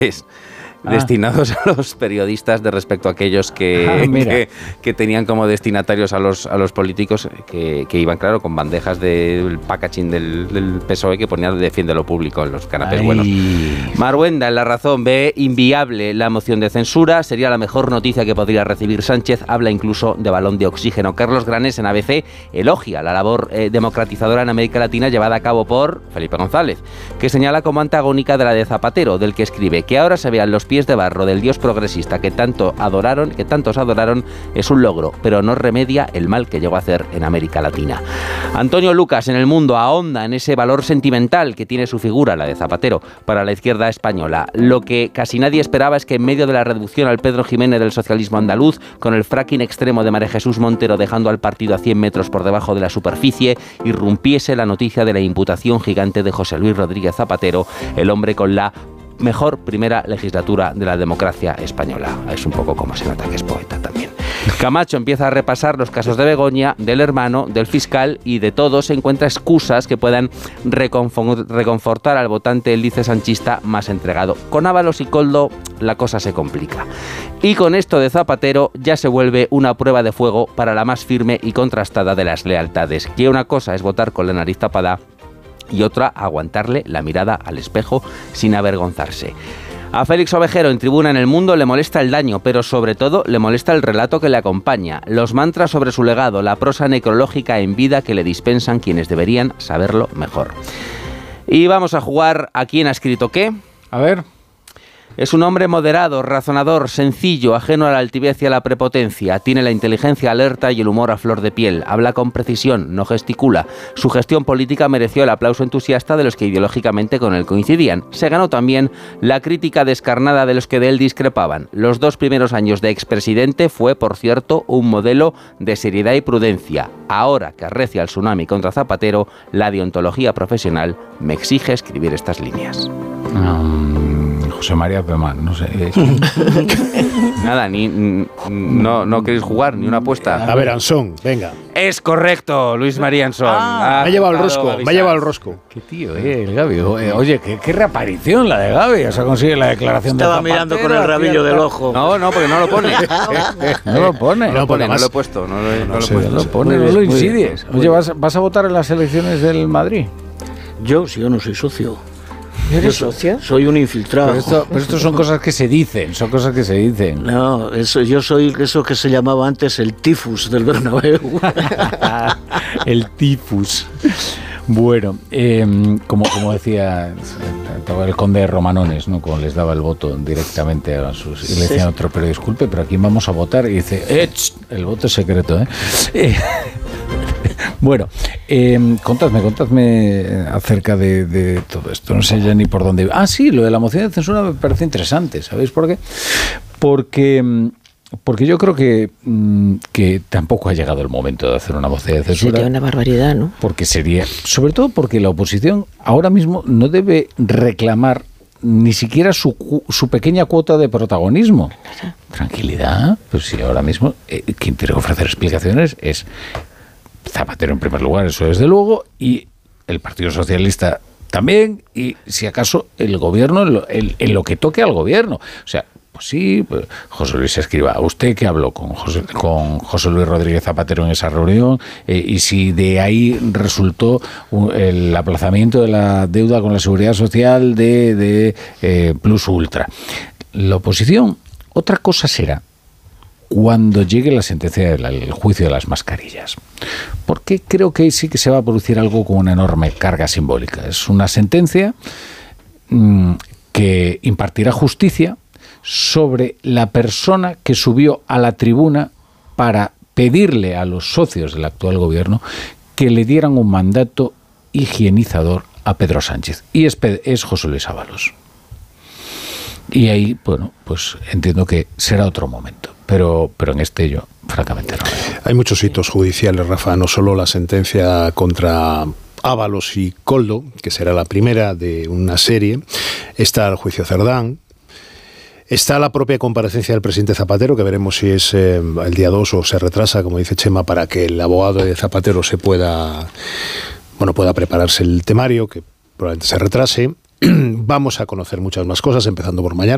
destinados a los periodistas de respecto a aquellos que tenían como destinatarios a los políticos que iban, claro, con bandejas del packaging del PSOE que ponían defiende lo público en los canapés buenos. Marwenda, en La Razón, ve inviable la moción de censura, sería la mejor noticia que podría recibir Sánchez, habla incluso de balón de oxígeno. Carlos Granés, en ABC, elogia la labor democratizadora en América Latina llevada a cabo por Felipe González, que señala como antagónica de la de Zapatero, del que escribe que ahora se vean los pies de barro del dios progresista que tantos adoraron, es un logro, pero no remedia el mal que llegó a hacer en América Latina. Antonio Lucas, en El Mundo, ahonda en ese valor sentimental que tiene su figura, la de Zapatero, para la izquierda española. Lo que casi nadie esperaba es que en medio de la reducción al Pedro Jiménez del socialismo andaluz, con el fracking extremo de María Jesús Montero dejando al partido a 100 metros por debajo de la superficie, irrumpiese la noticia de la imputación gigante de José Luis Rodríguez Zapatero, el hombre con la mejor primera legislatura de la democracia española. Es un poco como se nota que es poeta también. Camacho empieza a repasar los casos de Begoña, del hermano, del fiscal y de todos encuentra excusas que puedan reconfortar al votante lice sanchista más entregado. Con Ábalos y Koldo la cosa se complica. Y con esto de Zapatero ya se vuelve una prueba de fuego para la más firme y contrastada de las lealtades. Que una cosa es votar con la nariz tapada y otra aguantarle la mirada al espejo sin avergonzarse. A Félix Ovejero, en Tribuna en El Mundo, le molesta el daño, pero sobre todo le molesta el relato que le acompaña, los mantras sobre su legado, la prosa necrológica en vida que le dispensan quienes deberían saberlo mejor. Y vamos a jugar a quién ha escrito qué. A ver. Es un hombre moderado, razonador, sencillo, ajeno a la altivez y a la prepotencia. Tiene la inteligencia alerta y el humor a flor de piel. Habla con precisión, no gesticula. Su gestión política mereció el aplauso entusiasta de los que ideológicamente con él coincidían. Se ganó también la crítica descarnada de los que de él discrepaban. Los 2 primeros años de expresidente fue, por cierto, un modelo de seriedad y prudencia. Ahora que arrecia el tsunami contra Zapatero, la deontología profesional me exige escribir estas líneas. José María Pemán, no sé. Nada, no queréis jugar, ni una apuesta. A ver, Ansón, venga. Es correcto, Luis María Ansón. Me ha llevado el rosco, Qué tío, el Gaby. Oye, qué reaparición la de Gaby. O sea, consigue la declaración de Zapatero. Estaba mirando con el rabillo del ojo. No, porque no lo pone. No lo pone. No lo he puesto. No lo pone, no lo incides. Oye, ¿vas a votar en las elecciones del Madrid? Yo no soy socio. ¿Eres socio? Soy un infiltrado. Pero esto son cosas que se dicen, No, yo soy eso que se llamaba antes el tifus del Bernabéu. El tifus. Bueno, como decía el conde de Romanones, ¿no? Como les daba el voto directamente a sus... Y le decían otro, pero disculpe, pero aquí vamos a votar. Y dice, el voto es secreto, Bueno, contadme acerca de todo esto. No sé ya ni por dónde... Sí, lo de la moción de censura me parece interesante. ¿Sabéis por qué? Porque yo creo que tampoco ha llegado el momento de hacer una moción de censura. Sería una barbaridad, ¿no? Porque sobre todo porque la oposición ahora mismo no debe reclamar ni siquiera su pequeña cuota de protagonismo. Tranquilidad, pues si ahora mismo quien tiene que ofrecer explicaciones es Zapatero en primer lugar, eso desde luego, y el Partido Socialista también, y si acaso el gobierno en lo que toque al gobierno. O sea, pues sí, pues José Luis Escrivá, ¿usted qué habló con José Luis Rodríguez Zapatero en esa reunión? Y si de ahí resultó el aplazamiento de la deuda con la Seguridad Social de Plus Ultra. La oposición, otra cosa será cuando llegue la sentencia del juicio de las mascarillas. Porque creo que ahí sí que se va a producir algo con una enorme carga simbólica. Es una sentencia que impartirá justicia sobre la persona que subió a la tribuna para pedirle a los socios del actual gobierno que le dieran un mandato higienizador a Pedro Sánchez. Y es José Luis Ábalos. Y ahí, bueno, pues entiendo que será otro momento. Pero en este yo, francamente, no. Hay muchos hitos judiciales, Rafa, no solo la sentencia contra Ábalos y Koldo, que será la primera de una serie, está el juicio Cerdán, está la propia comparecencia del presidente Zapatero, que veremos si es el día 2 o se retrasa, como dice Chema, para que el abogado de Zapatero pueda prepararse el temario, que probablemente se retrase. Vamos a conocer muchas más cosas, empezando por mañana.